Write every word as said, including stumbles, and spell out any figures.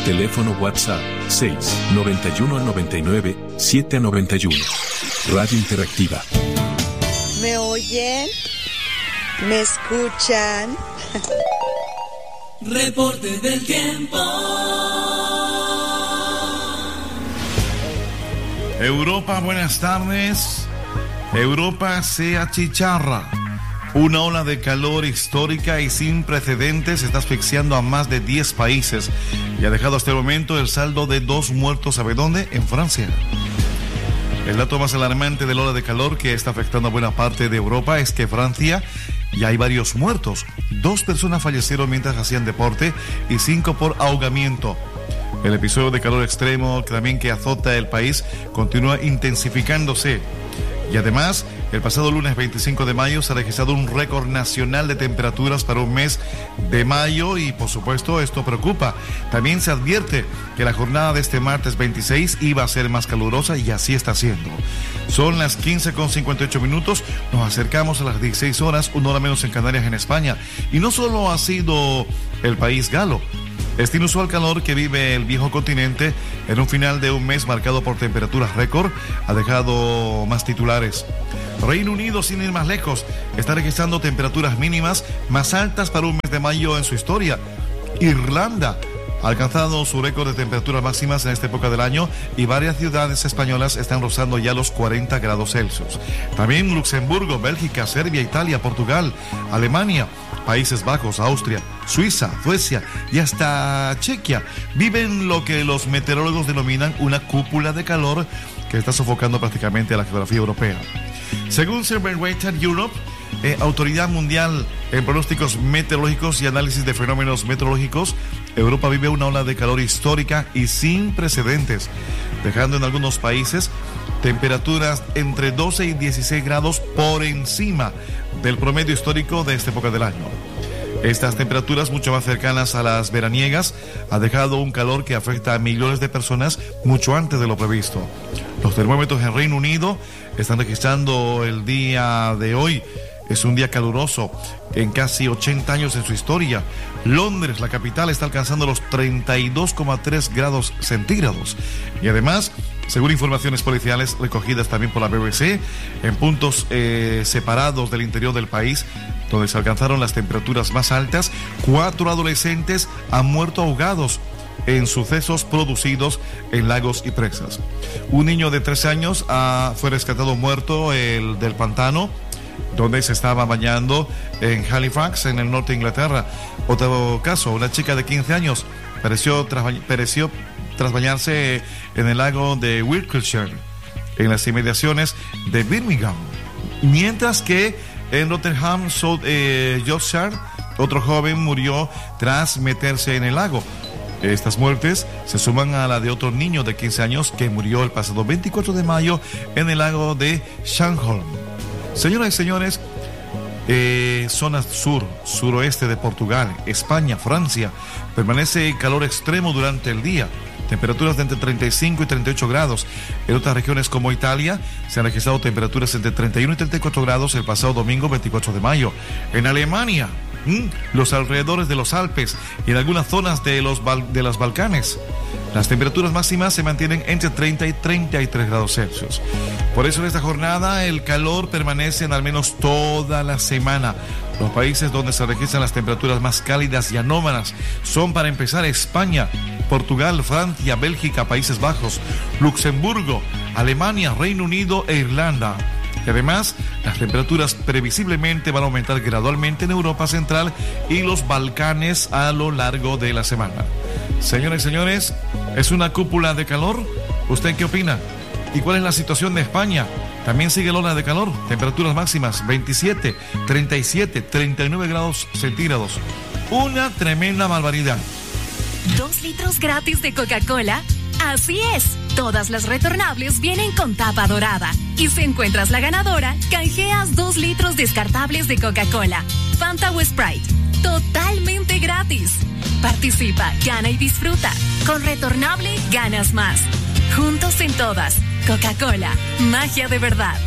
Teléfono WhatsApp seis noventa y uno noventa y nueve siete noventa y uno. Radio Interactiva. ¿Me oyen? ¿Me escuchan? Reporte del tiempo. Europa, buenas tardes. Europa se achicharra. Una ola de calor histórica y sin precedentes está asfixiando a más de diez países y ha dejado hasta el momento el saldo de dos muertos. ¿Sabe dónde? En Francia. El dato más alarmante de la ola de calor que está afectando a buena parte de Europa es que Francia ya hay varios muertos. Dos personas fallecieron mientras hacían deporte y cinco por ahogamiento. El episodio de calor extremo también que azota el país continúa intensificándose. Y además, el pasado lunes veinticinco de mayo se ha registrado un récord nacional de temperaturas para un mes de mayo y, por supuesto, esto preocupa. También se advierte que la jornada de este martes veintiséis iba a ser más calurosa y así está siendo. Son las quince con cincuenta y ocho minutos, nos acercamos a las dieciséis horas, una hora menos en Canarias, en España. Y no solo ha sido el país galo. Este inusual calor que vive el viejo continente en un final de un mes marcado por temperaturas récord ha dejado más titulares. Reino Unido, sin ir más lejos, está registrando temperaturas mínimas más altas para un mes de mayo en su historia. Irlanda ha alcanzado su récord de temperaturas máximas en esta época del año y varias ciudades españolas están rozando ya los cuarenta grados Celsius. También Luxemburgo, Bélgica, Serbia, Italia, Portugal, Alemania, Países Bajos, Austria, Suiza, Suecia y hasta Chequia viven lo que los meteorólogos denominan una cúpula de calor que está sofocando prácticamente a la geografía europea. Según Weather Europe, eh, Autoridad Mundial en Pronósticos Meteorológicos y Análisis de Fenómenos Meteorológicos, Europa vive una ola de calor histórica y sin precedentes, dejando en algunos países temperaturas entre doce y dieciséis grados por encima del promedio histórico de esta época del año. Estas temperaturas, mucho más cercanas a las veraniegas, ha dejado un calor que afecta a millones de personas mucho antes de lo previsto. Los termómetros en Reino Unido están registrando el día de hoy. Es un día caluroso en casi ochenta años en su historia. Londres, la capital, está alcanzando los treinta y dos coma tres grados centígrados. Y además, según informaciones policiales recogidas también por la B B C, en puntos eh, separados del interior del país, donde se alcanzaron las temperaturas más altas, cuatro adolescentes han muerto ahogados en sucesos producidos en lagos y presas. Un niño de tres años ah, fue rescatado muerto el, del pantano, donde se estaba bañando en Halifax, en el norte de Inglaterra. Otro caso, una chica de quince años pereció tras, pereció tras bañarse en el lago de Wiltshire, en las inmediaciones de Birmingham. Mientras que en Rotherham, South eh, Yorkshire, otro joven murió tras meterse en el lago. Estas muertes se suman a la de otro niño de quince años que murió el pasado veinticuatro de mayo en el lago de Shanholm. Señoras y señores, eh, zona sur, suroeste de Portugal, España, Francia, permanece calor extremo durante el día. Temperaturas de entre treinta y cinco y treinta y ocho grados. En otras regiones como Italia se han registrado temperaturas entre treinta y uno y treinta y cuatro grados el pasado domingo veinticuatro de mayo. En Alemania, ¿m? los alrededores de los Alpes y en algunas zonas de los de las Balcanes, las temperaturas máximas se mantienen entre treinta y treinta y tres grados Celsius. Por eso en esta jornada el calor permanece en al menos toda la semana. Los países donde se registran las temperaturas más cálidas y anómalas son, para empezar, España, Portugal, Francia, Bélgica, Países Bajos, Luxemburgo, Alemania, Reino Unido e Irlanda. Y además, las temperaturas previsiblemente van a aumentar gradualmente en Europa Central y los Balcanes a lo largo de la semana. Señores y señores, ¿es una cúpula de calor? ¿Usted qué opina? ¿Y cuál es la situación de España? También sigue la ola de calor, temperaturas máximas veintisiete, treinta y siete, treinta y nueve grados centígrados. Una tremenda barbaridad. ¿Dos litros gratis de Coca-Cola? Así es, todas las retornables vienen con tapa dorada. Y si encuentras la ganadora, canjeas dos litros descartables de Coca-Cola, Fanta o Sprite, totalmente gratis. Participa, gana y disfruta. Con retornable ganas más. Juntos en todas. Coca-Cola, magia de verdad.